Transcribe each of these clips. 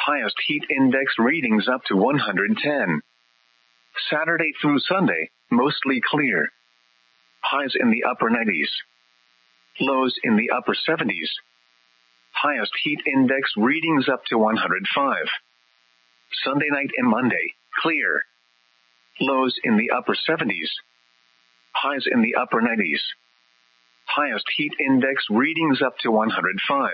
Highest heat index readings up to 110. Saturday through Sunday, mostly clear. Highs in the upper 90s. Lows in the upper 70s. Highest heat index readings up to 105. Sunday night and Monday, clear. Lows in the upper 70s. Highs in the upper 90s. Highest heat index readings up to 105.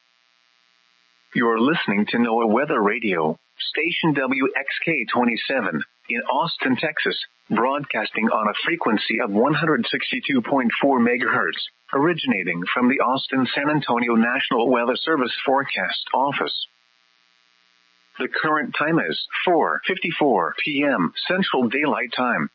You're listening to NOAA Weather Radio, station WXK-27, in Austin, Texas, broadcasting on a frequency of 162.4 megahertz, originating from the Austin-San Antonio National Weather Service Forecast Office. The current time is 4:54 p.m. Central Daylight Time.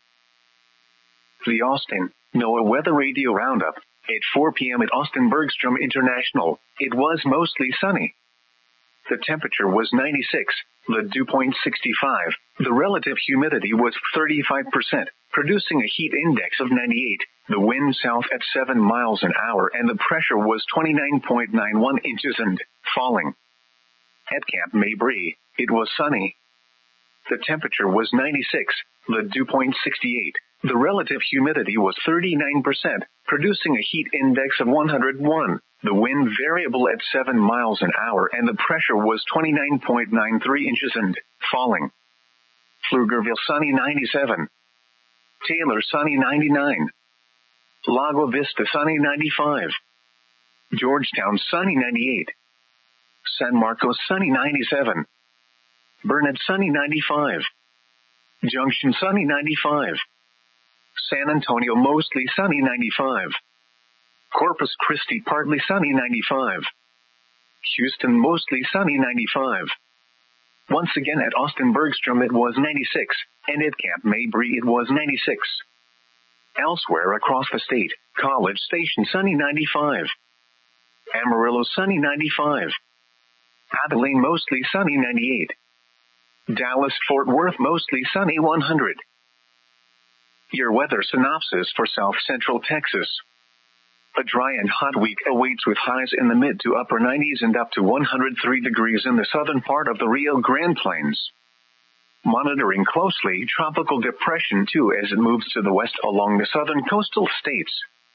The Austin NOAA Weather Radio Roundup. At 4 p.m. at Austin Bergstrom International, it was mostly sunny. The temperature was 96, the dew point 65, the relative humidity was 35%, producing a heat index of 98, the wind south at 7 miles an hour, and the pressure was 29.91 inches and falling. At Camp Mabry, it was sunny. The temperature was 96, the dew point 68, the relative humidity was 39%, producing a heat index of 101. The wind variable at 7 miles an hour, and the pressure was 29.93 inches and falling. Pflugerville sunny 97. Taylor sunny 99. Lago Vista sunny 95. Georgetown sunny 98. San Marcos sunny 97. Burnett sunny 95. Junction sunny 95. San Antonio mostly sunny 95. Corpus Christi partly sunny 95. Houston mostly sunny 95. Once again at Austin Bergstrom it was 96, and at Camp Mabry it was 96. Elsewhere across the state, College Station sunny 95. Amarillo sunny 95. Abilene mostly sunny 98. Dallas Fort Worth mostly sunny 100. Your weather synopsis for South Central Texas. A dry and hot week awaits with highs in the mid to upper 90s and up to 103 degrees in the southern part of the Rio Grande Plains. Monitoring closely Tropical Depression 2 as it moves to the west along the southern coastal states.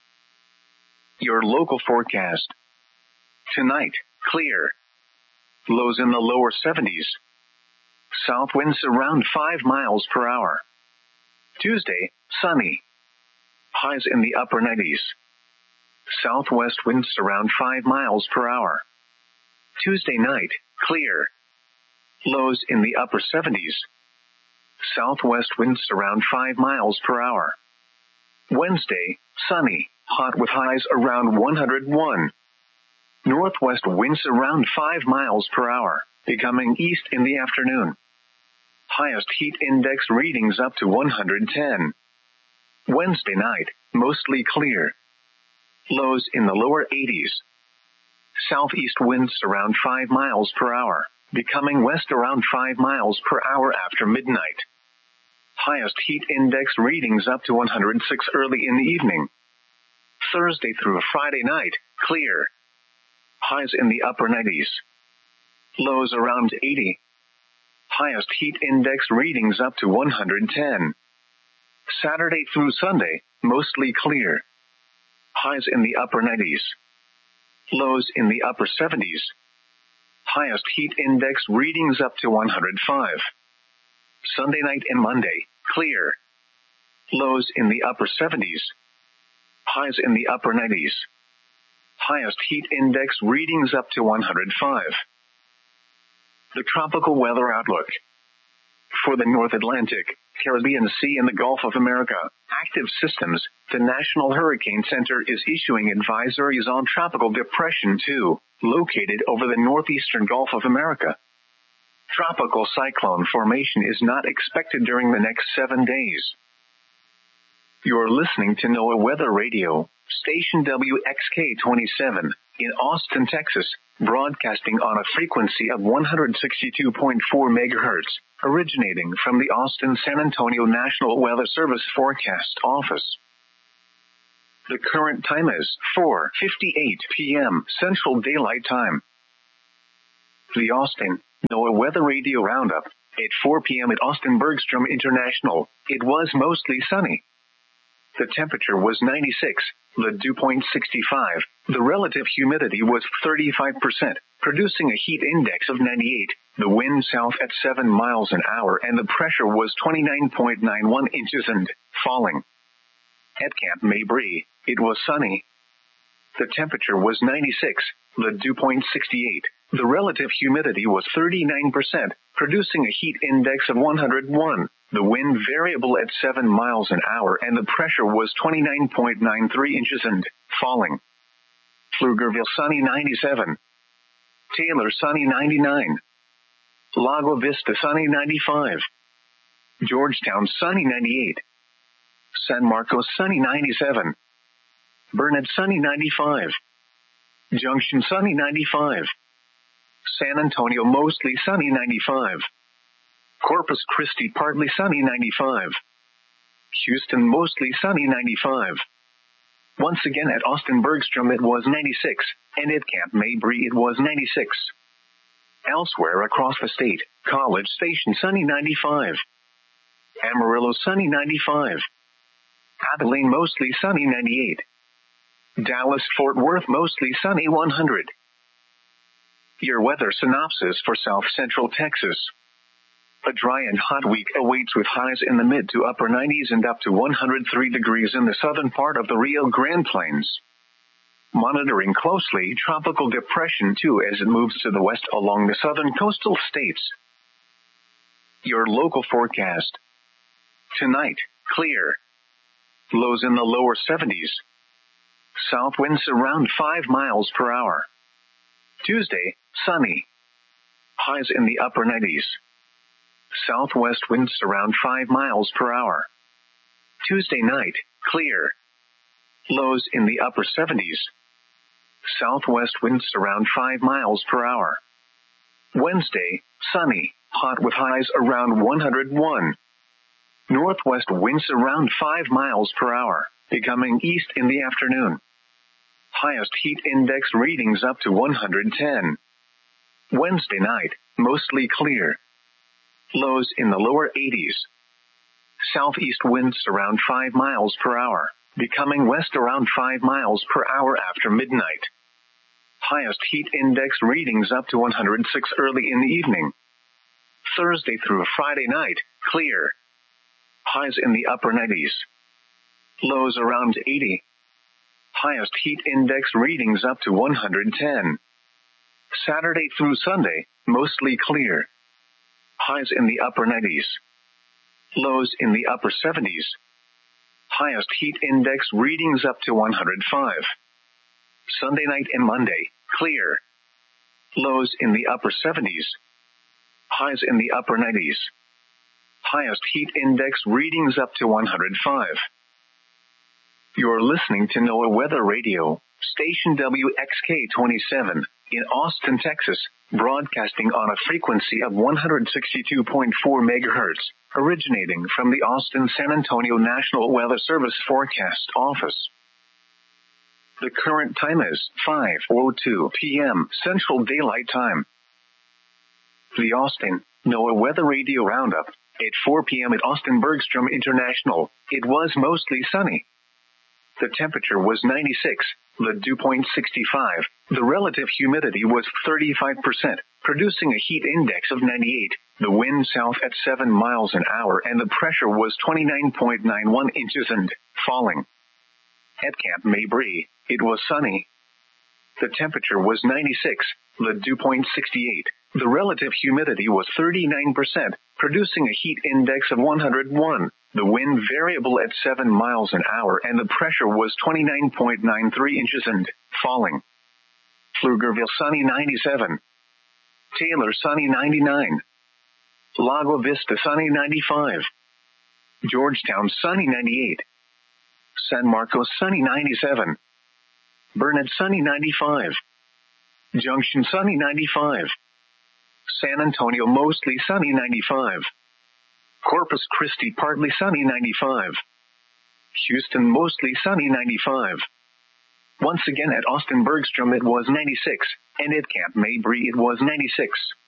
Your local forecast. Tonight, clear. Lows in the lower 70s. South winds around 5 miles per hour. Tuesday, sunny. Highs in the upper 90s. Southwest winds around 5 miles per hour. Tuesday night, clear. Lows in the upper 70s. Southwest winds around 5 miles per hour. Wednesday, sunny, hot with highs around 101. Northwest winds around 5 miles per hour, becoming east in the afternoon. Highest heat index readings up to 110. Wednesday night, mostly clear. Lows in the lower 80s. Southeast winds around 5 miles per hour, becoming west around 5 miles per hour after midnight. Highest heat index readings up to 106 early in the evening. Thursday through Friday night, clear. Highs in the upper 90s. Lows around 80. Highest heat index readings up to 110. Saturday through Sunday, mostly clear. Highs in the upper 90s. Lows in the upper 70s. Highest heat index readings up to 105. Sunday night and Monday, clear. Lows in the upper 70s. Highs in the upper 90s. Highest heat index readings up to 105. The tropical weather outlook. For the North Atlantic, Caribbean Sea and the Gulf of America, active systems, the National Hurricane Center is issuing advisories on Tropical Depression 2, located over the northeastern Gulf of America. Tropical cyclone formation is not expected during the next 7 days. You're listening to NOAA Weather Radio, station WXK-27, in Austin, Texas, broadcasting on a frequency of 162.4 megahertz, originating from the Austin-San Antonio National Weather Service Forecast Office. The current time is 4:58 p.m. Central Daylight Time. The Austin NOAA Weather Radio Roundup. At 4 p.m. at Austin Bergstrom International, it was mostly sunny. The temperature was 96, the dew point 65, the relative humidity was 35%, producing a heat index of 98, the wind south at 7 miles an hour, and the pressure was 29.91 inches and falling. At Camp Mabry, it was sunny. The temperature was 96, the dew point 68, the relative humidity was 39%, producing a heat index of 101. The wind variable at 7 miles an hour, and the pressure was 29.93 inches and falling. Pflugerville sunny 97. Taylor sunny 99. Lago Vista sunny 95. Georgetown sunny 98. San Marcos sunny 97. Burnett sunny 95. Junction sunny 95. San Antonio mostly sunny 95. Corpus Christi partly sunny 95. Houston mostly sunny 95. Once again at Austin Bergstrom it was 96, and at Camp Mabry it was 96. Elsewhere across the state, College Station sunny 95. Amarillo sunny 95. Abilene mostly sunny 98. Dallas Fort Worth mostly sunny 100. Your weather synopsis for South Central Texas. A dry and hot week awaits with highs in the mid to upper 90s and up to 103 degrees in the southern part of the Rio Grande Plains. Monitoring closely Tropical Depression 2 as it moves to the west along the southern coastal states. Your local forecast. Tonight, clear. Lows in the lower 70s. South winds around 5 miles per hour. Tuesday, sunny. Highs in the upper 90s. Southwest winds around 5 miles per hour. Tuesday night, clear. Lows in the upper 70s. Southwest winds around 5 miles per hour. Wednesday, sunny, hot with highs around 101. Northwest winds around 5 miles per hour, becoming east in the afternoon. Highest heat index readings up to 110. Wednesday night, mostly clear. Lows in the lower 80s. Southeast winds around 5 miles per hour, becoming west around 5 miles per hour after midnight. Highest heat index readings up to 106 early in the evening. Thursday through Friday night, clear. Highs in the upper 90s. Lows around 80. Highest heat index readings up to 110. Saturday through Sunday, mostly clear. Highs in the upper 90s. Lows in the upper 70s. Highest heat index readings up to 105. Sunday night and Monday, clear. Lows in the upper 70s. Highs in the upper 90s. Highest heat index readings up to 105. You're listening to NOAA Weather Radio, station WXK-27, in Austin, Texas, broadcasting on a frequency of 162.4 megahertz, originating from the Austin-San Antonio National Weather Service Forecast Office. The current time is 5:02 p.m. Central Daylight Time. The Austin NOAA Weather Radio Roundup. At 4 p.m. at Austin Bergstrom International, it was mostly sunny. The temperature was 96, the dew point 65, the relative humidity was 35%, producing a heat index of 98, the wind south at 7 miles an hour, and the pressure was 29.91 inches and falling. At Camp Mabry, it was sunny. The temperature was 96, the dew point 68, the relative humidity was 39%, producing a heat index of 101. The wind variable at 7 miles an hour, and the pressure was 29.93 inches and falling. Pflugerville sunny 97. Taylor sunny 99. Lago Vista sunny 95. Georgetown sunny 98. San Marcos sunny 97. Burnett sunny 95. Junction sunny 95. San Antonio mostly sunny 95. Corpus Christi partly sunny 95. Houston mostly sunny 95. Once again at Austin Bergstrom it was 96, and at Camp Mabry it was 96.